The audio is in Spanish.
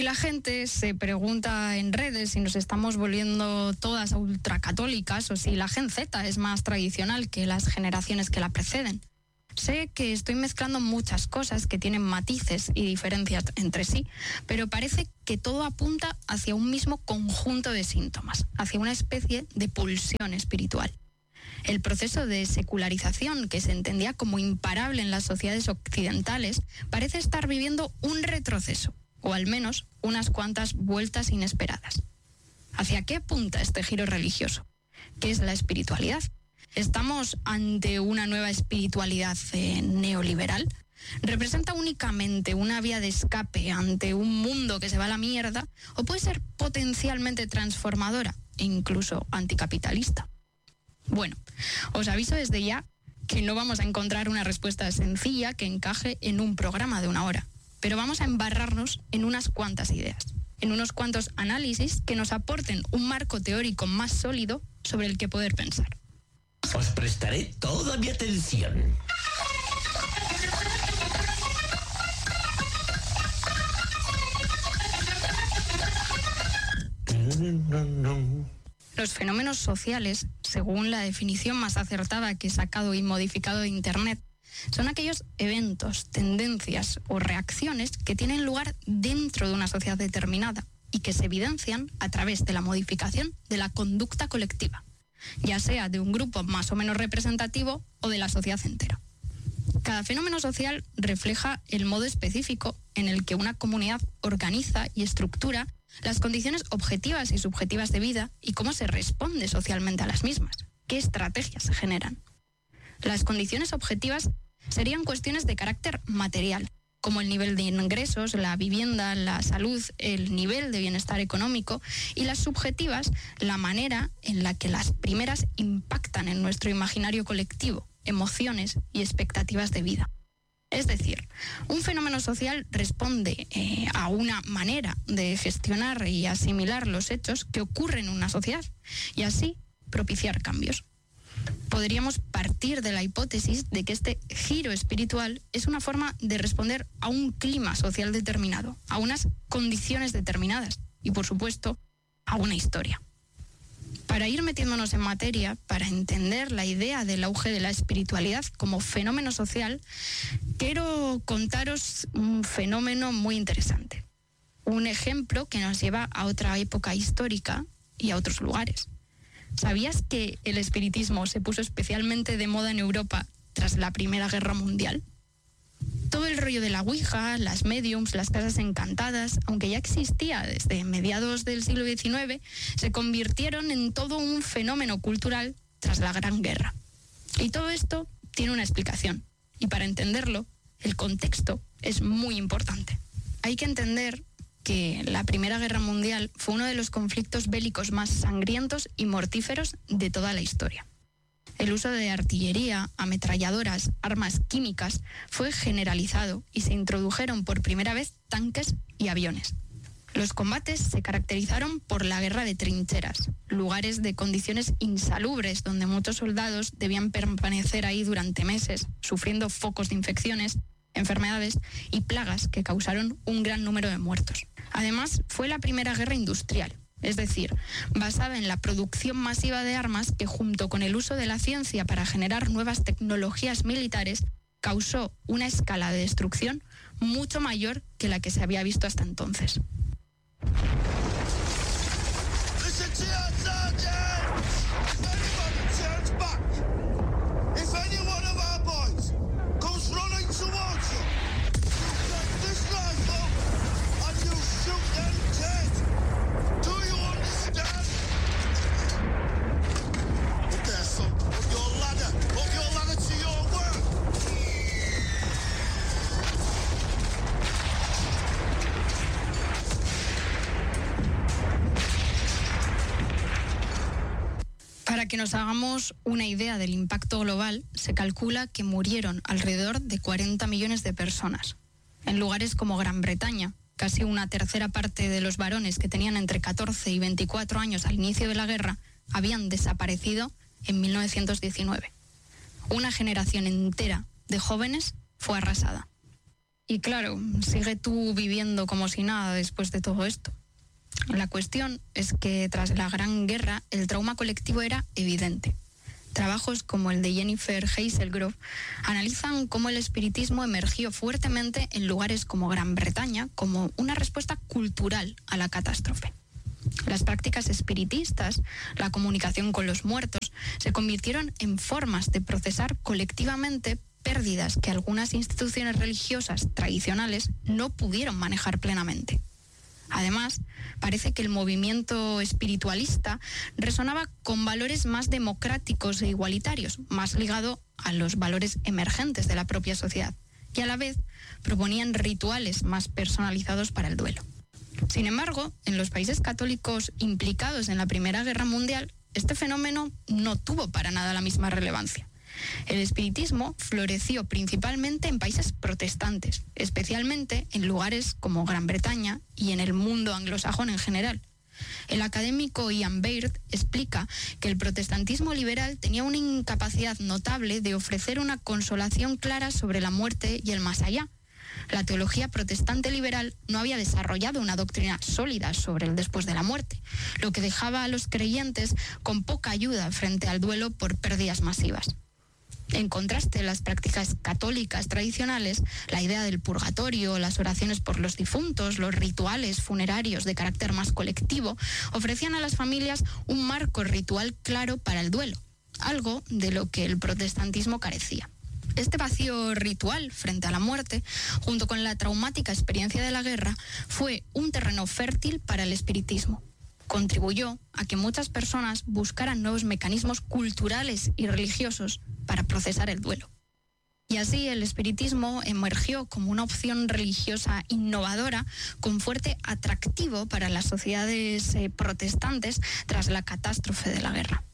la gente se pregunta en redes si nos estamos volviendo todas ultracatólicas o si la Gen Z es más tradicional que las generaciones que la preceden. Sé que estoy mezclando muchas cosas que tienen matices y diferencias entre sí, pero parece que todo apunta hacia un mismo conjunto de síntomas, hacia una especie de pulsión espiritual. El proceso de secularización, que se entendía como imparable en las sociedades occidentales, parece estar viviendo un retroceso, o al menos unas cuantas vueltas inesperadas. ¿Hacia qué apunta este giro religioso? ¿Qué es la espiritualidad? ¿Estamos ante una nueva espiritualidad neoliberal? ¿Representa únicamente una vía de escape ante un mundo que se va a la mierda? ¿O puede ser potencialmente transformadora e incluso anticapitalista? Bueno, os aviso desde ya que no vamos a encontrar una respuesta sencilla que encaje en un programa de 1 hora, pero vamos a embarrarnos en unas cuantas ideas, en unos cuantos análisis que nos aporten un marco teórico más sólido sobre el que poder pensar. Os prestaré toda mi atención. Los fenómenos sociales, según la definición más acertada que he sacado y modificado de Internet, son aquellos eventos, tendencias o reacciones que tienen lugar dentro de una sociedad determinada y que se evidencian a través de la modificación de la conducta colectiva, ya sea de un grupo más o menos representativo o de la sociedad entera. Cada fenómeno social refleja el modo específico en el que una comunidad organiza y estructura las condiciones objetivas y subjetivas de vida y cómo se responde socialmente a las mismas, qué estrategias se generan. Las condiciones objetivas serían cuestiones de carácter material, como el nivel de ingresos, la vivienda, la salud, el nivel de bienestar económico, y las subjetivas, la manera en la que las primeras impactan en nuestro imaginario colectivo, emociones y expectativas de vida. Es decir, un fenómeno social responde a una manera de gestionar y asimilar los hechos que ocurren en una sociedad y así propiciar cambios. Podríamos partir de la hipótesis de que este giro espiritual es una forma de responder a un clima social determinado, a unas condiciones determinadas y, por supuesto, a una historia. Para ir metiéndonos en materia, para entender la idea del auge de la espiritualidad como fenómeno social, quiero contaros un fenómeno muy interesante. Un ejemplo que nos lleva a otra época histórica y a otros lugares. ¿Sabías que el espiritismo se puso especialmente de moda en Europa tras la Primera Guerra Mundial? Todo el rollo de la Ouija, las médiums, las casas encantadas, aunque ya existía desde mediados del siglo XIX, se convirtieron en todo un fenómeno cultural tras la Gran Guerra. Y todo esto tiene una explicación. Y para entenderlo, el contexto es muy importante. Hay que entender que la Primera Guerra Mundial fue uno de los conflictos bélicos más sangrientos y mortíferos de toda la historia. El uso de artillería, ametralladoras, armas químicas fue generalizado y se introdujeron por primera vez tanques y aviones. Los combates se caracterizaron por la guerra de trincheras, lugares de condiciones insalubres donde muchos soldados debían permanecer ahí durante meses, sufriendo focos de infecciones, enfermedades y plagas que causaron un gran número de muertos. Además, fue la primera guerra industrial, es decir, basada en la producción masiva de armas que, junto con el uso de la ciencia para generar nuevas tecnologías militares, causó una escala de destrucción mucho mayor que la que se había visto hasta entonces. Para que nos hagamos una idea del impacto global, se calcula que murieron alrededor de 40 millones de personas. En lugares como Gran Bretaña, casi una tercera parte de los varones que tenían entre 14 y 24 años al inicio de la guerra habían desaparecido en 1919. Una generación entera de jóvenes fue arrasada. Y claro, sigue tú viviendo como si nada después de todo esto. La cuestión es que tras la Gran Guerra el trauma colectivo era evidente. Trabajos como el de Jennifer Haselgrove analizan cómo el espiritismo emergió fuertemente en lugares como Gran Bretaña como una respuesta cultural a la catástrofe. Las prácticas espiritistas, la comunicación con los muertos, se convirtieron en formas de procesar colectivamente pérdidas que algunas instituciones religiosas tradicionales no pudieron manejar plenamente. Además, parece que el movimiento espiritualista resonaba con valores más democráticos e igualitarios, más ligado a los valores emergentes de la propia sociedad, y a la vez proponían rituales más personalizados para el duelo. Sin embargo, en los países católicos implicados en la Primera Guerra Mundial, este fenómeno no tuvo para nada la misma relevancia. El espiritismo floreció principalmente en países protestantes, especialmente en lugares como Gran Bretaña y en el mundo anglosajón en general. El académico Ian Baird explica que el protestantismo liberal tenía una incapacidad notable de ofrecer una consolación clara sobre la muerte y el más allá. La teología protestante liberal no había desarrollado una doctrina sólida sobre el después de la muerte, lo que dejaba a los creyentes con poca ayuda frente al duelo por pérdidas masivas. En contraste, las prácticas católicas tradicionales, la idea del purgatorio, las oraciones por los difuntos, los rituales funerarios de carácter más colectivo, ofrecían a las familias un marco ritual claro para el duelo, algo de lo que el protestantismo carecía. Este vacío ritual frente a la muerte, junto con la traumática experiencia de la guerra, fue un terreno fértil para el espiritismo. Contribuyó a que muchas personas buscaran nuevos mecanismos culturales y religiosos para procesar el duelo. Y así el espiritismo emergió como una opción religiosa innovadora con fuerte atractivo para las sociedades protestantes tras la catástrofe de la guerra.